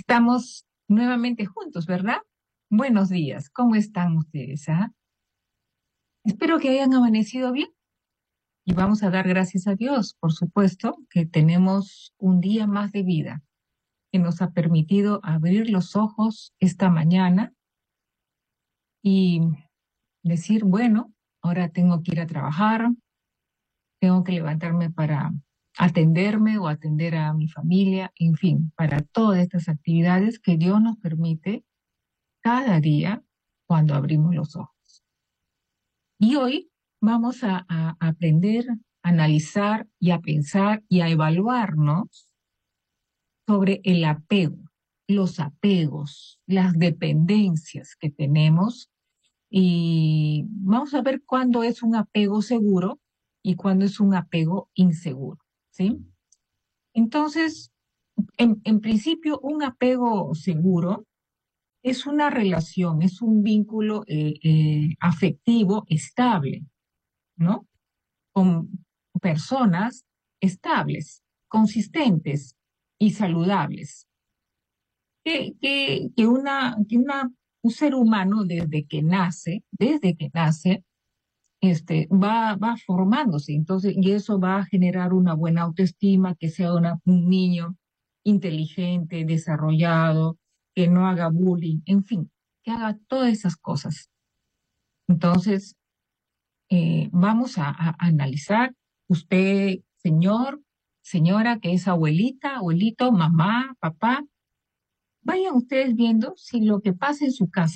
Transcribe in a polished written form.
Estamos nuevamente juntos, ¿verdad? Buenos días, ¿cómo están ustedes? Espero que hayan amanecido bien y vamos a dar gracias a Dios, por supuesto, que tenemos un día más de vida, que nos ha permitido abrir los ojos esta mañana y decir, bueno, ahora tengo que ir a trabajar, tengo que levantarme para atenderme o atender a mi familia, en fin, para todas estas actividades que Dios nos permite cada día cuando abrimos los ojos. Y hoy vamos a aprender, a analizar y a pensar y a evaluarnos sobre el apego, los apegos, las dependencias que tenemos y vamos a ver cuándo es un apego seguro y cuándo es un apego inseguro, ¿sí? Entonces, en principio, un apego seguro es una relación, es un vínculo afectivo estable, ¿no? Con personas estables, consistentes y saludables. Un ser humano desde que nace, va formándose, entonces, y eso va a generar una buena autoestima, que sea un niño inteligente, desarrollado, que no haga bullying, en fin, que haga todas esas cosas. Entonces, vamos a analizar, usted, señor, señora, que es abuelita, abuelito, mamá, papá, vayan ustedes viendo si lo que pasa en su casa